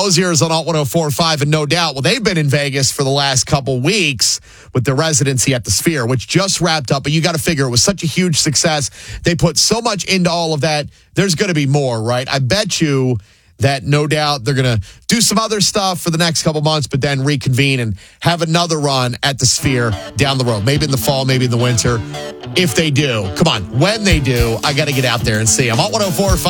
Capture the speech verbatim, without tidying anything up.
Mosier is on Alt one oh four point five, and no doubt, well, they've been in Vegas for the last couple weeks with their residency at the Sphere, which just wrapped up. But you got to figure it was such a huge success. They put so much into all of that. There's going to be more, right? I bet you that no doubt they're going to do some other stuff for the next couple months, but then reconvene and have another run at the Sphere down the road. Maybe in the fall, maybe in the winter. If they do, come on, when they do, I got to get out there and see them. Alt one oh four point five.